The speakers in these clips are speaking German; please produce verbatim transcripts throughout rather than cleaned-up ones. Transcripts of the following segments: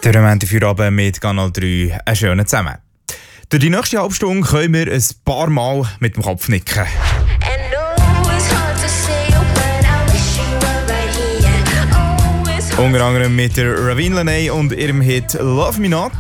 Der Moment für Abend mit Kanal drei. Einen schönen zusammen. Durch die nächste halbe Stunde können wir ein paar Mal mit dem Kopf nicken. Unter anderem mit der Ravine Lene und ihrem Hit «Love Me Not».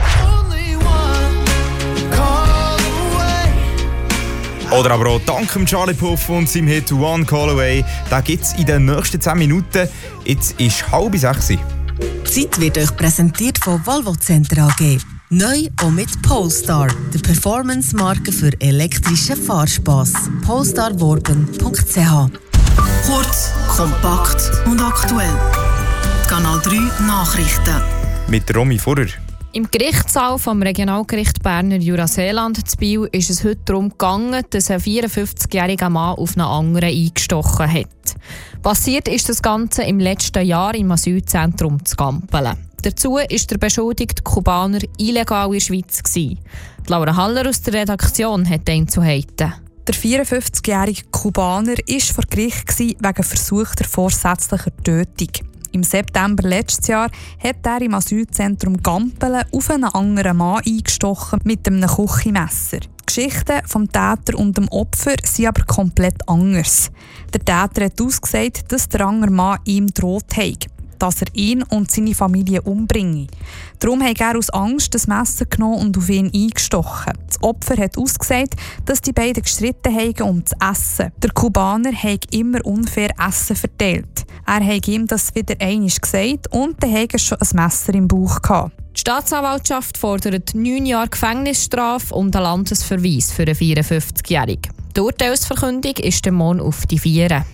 Oder aber auch dank dem Charlie Puth und seinem Hit «One Call Away». Den gibt es in den nächsten zehn Minuten. Jetzt ist halb sechs. Die Zeit wird euch präsentiert von Volvo Center A G. Neu auch mit Polestar, der Performance-Marke für elektrischen Fahrspass. polestar worben punkt c h. Kurz, kompakt und aktuell. Kanal drei Nachrichten. Mit Romy Furrer. Im Gerichtssaal vom Regionalgericht Berner Jura-Seeland zu Biel ist es heute darum gegangen, dass ein vierundfünfzigjähriger Mann auf einen anderen eingestochen hat. Passiert ist das Ganze im letzten Jahr im Asylzentrum zu Gampelen. Dazu war der beschuldigte Kubaner illegal in der Schweiz. Die Laura Haller aus der Redaktion hat Einzelheiten. Der vierundfünfzigjährige Kubaner war vor Gericht wegen versuchter vorsätzlicher Tötung. Im September letztes Jahr hat er im Asylzentrum Gampelen auf einen anderen Mann eingestochen mit einem Küchenmesser. Die Geschichten vom Täter und dem Opfer sind aber komplett anders. Der Täter hat ausgesagt, dass der andere Mann ihm droht hat, dass er ihn und seine Familie umbringe. Darum hat er aus Angst das Messer genommen und auf ihn eingestochen. Das Opfer hat ausgesagt, dass die beiden gestritten haben um das Essen. Der Kubaner hat immer unfair Essen verteilt. Er hat ihm das wieder einmal gesagt und dann hat er schon ein Messer im Bauch gehabt. Die Staatsanwaltschaft fordert neun Jahre Gefängnisstrafe und einen Landesverweis für einen vierundfünfzigjährigen. Die Urteilsverkündung ist der Morgen auf die Vier.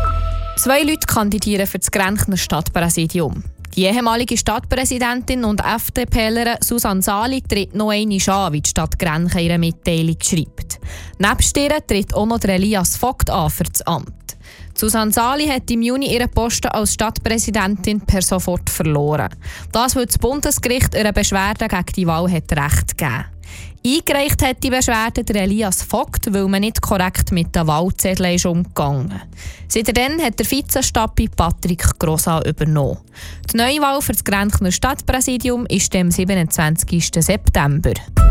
Zwei Leute kandidieren für das Grenchner Stadtpräsidium. Die ehemalige Stadtpräsidentin und FDPlerin Susanne Sali tritt noch einmal an, wie die Stadt Grenchen ihre Mitteilung schreibt. Nebst ihr tritt auch noch Elias Vogt an für das Amt. Susanne Sali hat im Juni ihren Posten als Stadtpräsidentin per sofort verloren. Das, weil das Bundesgericht ihrer Beschwerde gegen die Wahl hat Recht gegeben. Eingereicht hat die Beschwerde der Elias Vogt, weil man nicht korrekt mit den Wahlzetteln ist umgegangen. Seitdem hat der Vizestappi Patrick Grossa übernommen. Die Neuwahl für das Grenchner Stadtpräsidium ist am siebenundzwanzigsten September.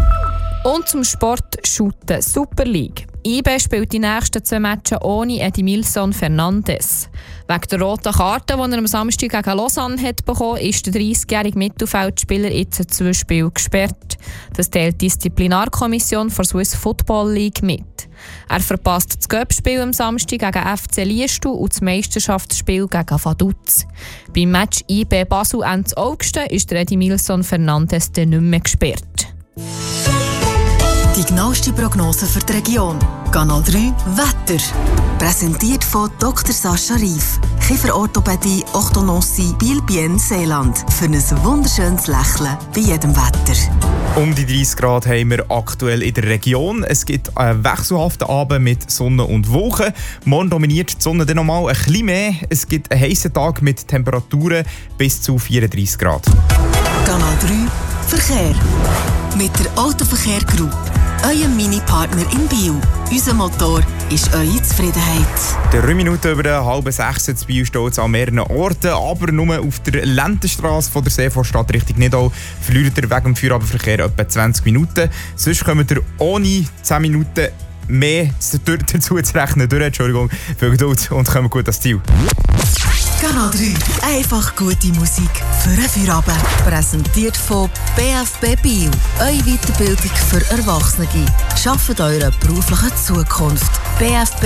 Und zum Sport Shooten Super League. I B spielt die nächsten zwei Matches ohne Edmilson Fernandes. Wegen der roten Karte, die er am Samstag gegen Lausanne hat bekommen, ist der dreißigjährige Mittelfeldspieler jetzt zwei Spiele gesperrt. Das teilt die Disziplinarkommission der Swiss Football League mit. Er verpasst das Cup-Spiel am Samstag gegen F C Liestal und das Meisterschaftsspiel gegen Vaduz. Beim Match I B Basel Ende August ist der Edmilson Fernandes dann nicht mehr gesperrt. Die genaueste Prognose für die Region. Kanal drei Wetter. Präsentiert von Doktor Sascha Rief. Kieferorthopädie, Orthodontie, Biel-Bienne, Seeland. Für ein wunderschönes Lächeln bei jedem Wetter. Um die dreißig Grad haben wir aktuell in der Region. Es gibt einen wechselhaften Abend mit Sonne und Wolken. Morgen dominiert die Sonne dann nochmal ein bisschen mehr. Es gibt einen heissen Tag mit Temperaturen bis zu vierunddreißig Grad. Kanal drei Verkehr. Mit der Autoverkehr Group. Euer Mini-Partner in Biel. Unser Motor ist eure Zufriedenheit. Drei Minuten über den halben sechs in Biel steht es an mehreren Orten, aber nur auf der Lendenstrasse von der Seevorstadt Richtung Nidau verliert ihr wegen dem Feierabendverkehr etwa zwanzig Minuten. Sonst kommt ihr ohne zehn Minuten mehr dazu zu rechnen. Durch, Entschuldigung, viel Geduld und kommen gut ans Ziel. Kanal drei. Einfach gute Musik für einen Feierabend. Präsentiert von B F B Biel. Eure Weiterbildung für Erwachsene. Schafft eure berufliche Zukunft. B F B